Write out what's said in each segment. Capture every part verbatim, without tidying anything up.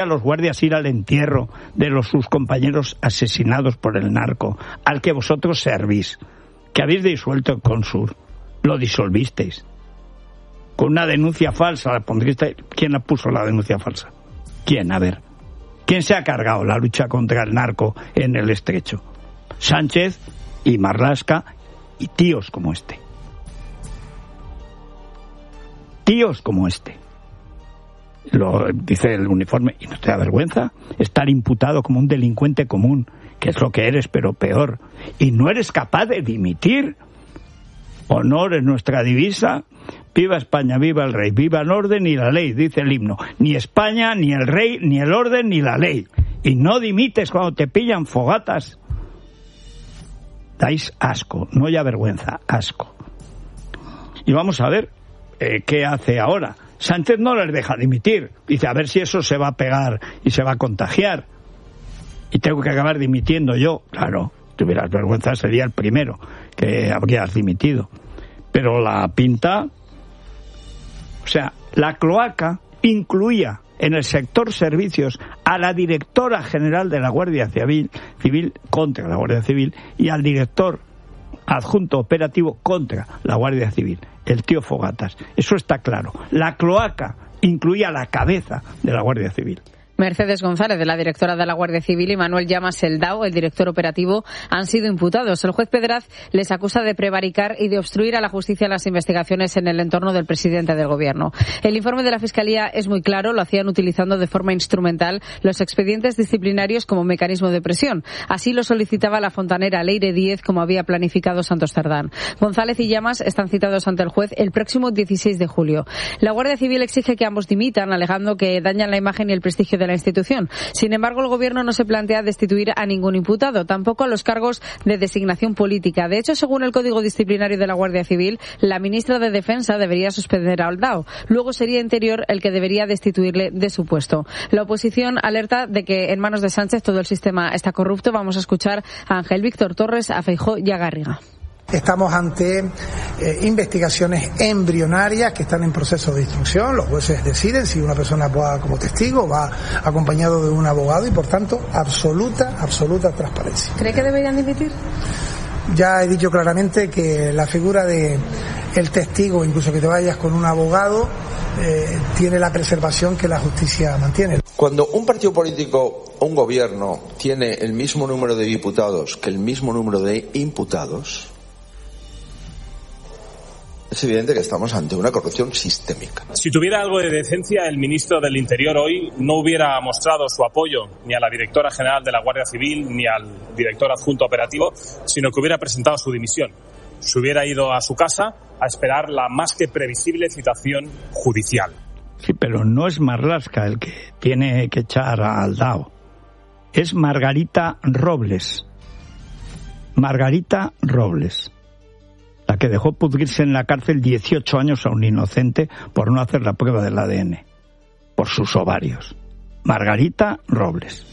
a los guardias ir al entierro de los sus compañeros asesinados por el narco, al que vosotros servís, que habéis disuelto el Consur, lo disolvisteis. Con una denuncia falsa, la pondristeis. ¿Quién la puso la denuncia falsa? ¿Quién? A ver. ¿Quién se ha cargado la lucha contra el narco en el Estrecho? Sánchez y Marlaska y tíos como este. Tíos como este. Lo dice el uniforme, y no te da vergüenza estar imputado como un delincuente común, que es lo que eres, pero peor, y no eres capaz de dimitir. Honor es nuestra divisa. Viva España, viva el rey, viva el orden y la ley, dice el himno. Ni España, ni el rey, ni el orden, ni la ley. Y no dimites cuando te pillan fogatas. Dais asco, no ya vergüenza, asco. Y vamos a ver eh, qué hace ahora. Sánchez no les deja dimitir. Dice, a ver si eso se va a pegar y se va a contagiar. Y tengo que acabar dimitiendo yo. Claro, si tuvieras vergüenza sería el primero que habrías dimitido. Pero la pinta... O sea, la cloaca incluía en el sector servicios a la directora general de la Guardia Civil, civil contra la Guardia Civil y al director adjunto operativo contra la Guardia Civil, el tío Fogatas. Eso está claro. La cloaca incluía la cabeza de la Guardia Civil. Mercedes González, de la directora de la Guardia Civil, y Manuel Llamas Eldao, el director operativo, han sido imputados. El juez Pedraz les acusa de prevaricar y de obstruir a la justicia las investigaciones en el entorno del presidente del Gobierno. El informe de la Fiscalía es muy claro, lo hacían utilizando de forma instrumental los expedientes disciplinarios como mecanismo de presión. Así lo solicitaba la fontanera Leire Díez, como había planificado Santos Cerdán. González y Llamas están citados ante el juez el próximo dieciséis de julio. La Guardia Civil exige que ambos dimitan, alegando que dañan la imagen y el prestigio de la institución. Sin embargo, el Gobierno no se plantea destituir a ningún imputado, tampoco a los cargos de designación política. De hecho, según el Código Disciplinario de la Guardia Civil, la ministra de Defensa debería suspender a Eldao. Luego sería Interior el que debería destituirle de su puesto. La oposición alerta de que en manos de Sánchez todo el sistema está corrupto. Vamos a escuchar a Ángel Víctor Torres, a Feijóo y a Garriga. Estamos ante eh, investigaciones embrionarias que están en proceso de instrucción. Los jueces deciden si una persona va como testigo, va acompañado de un abogado y, por tanto, absoluta, absoluta transparencia. ¿Cree que deberían dimitir? Ya he dicho claramente que la figura de el testigo, incluso que te vayas con un abogado, eh, tiene la preservación que la justicia mantiene. Cuando un partido político o un gobierno tiene el mismo número de diputados que el mismo número de imputados, es evidente que estamos ante una corrupción sistémica. Si tuviera algo de decencia, el ministro del Interior hoy no hubiera mostrado su apoyo ni a la directora general de la Guardia Civil ni al director adjunto operativo, sino que hubiera presentado su dimisión. Se hubiera ido a su casa a esperar la más que previsible citación judicial. Sí, pero no es Marlaska el que tiene que echar a Eldao. Es Margarita Robles. Margarita Robles. La que dejó pudrirse en la cárcel dieciocho años a un inocente por no hacer la prueba del A D N, por sus ovarios. Margarita Robles.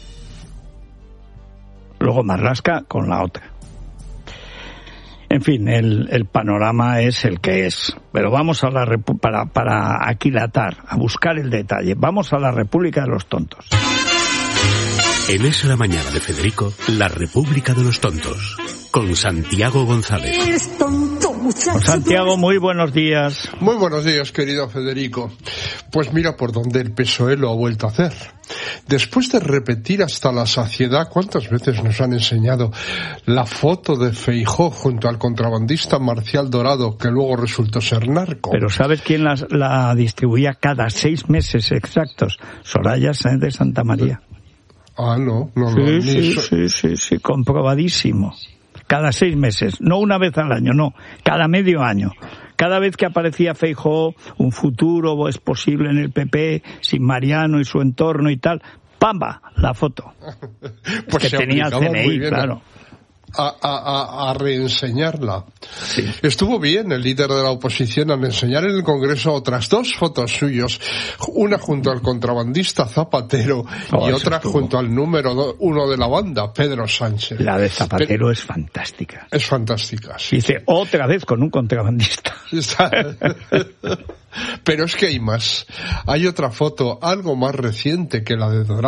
Luego Marlaska con la otra. En fin, el, el panorama es el que es. Pero vamos a la repu- para, para aquilatar, a buscar el detalle. Vamos a la República de los Tontos. En Es la Mañana de Federico, la República de los Tontos, con Santiago González. Eres tonto, muchacho. Santiago, muy buenos días. Muy buenos días, querido Federico. Pues mira por dónde el P S O E lo ha vuelto a hacer. Después de repetir hasta la saciedad cuántas veces nos han enseñado la foto de Feijóo junto al contrabandista Marcial Dorado, que luego resultó ser narco. Pero ¿sabes quién la, la distribuía cada seis meses exactos? Soraya Sáenz de Santa María. Ah, no, no, sí, no. Sí, so- sí, sí, sí, comprobadísimo. Cada seis meses, no una vez al año, no, cada medio año. Cada vez que aparecía Feijóo, un futuro es posible en el P P, sin Mariano y su entorno y tal, ¡pamba! La foto. Pues que se tenía el aplicaba C N muy I, bien, claro. a, a, a reenseñarla. Sí. Estuvo bien el líder de la oposición al enseñar en el Congreso otras dos fotos suyos, una junto al contrabandista Zapatero oh, y otra estuvo. junto al número do, uno de la banda, Pedro Sánchez. La de Zapatero Pero, es fantástica. Es fantástica, sí. Dice, otra vez con un contrabandista. Pero es que hay más. Hay otra foto, algo más reciente que la de Dorado.